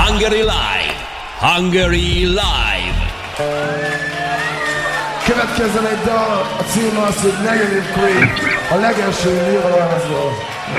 Hungary Live. Hungary Live. Következzen egy dal, a címe az, hogy Negative Creep, a legelső nyilvánvalóan.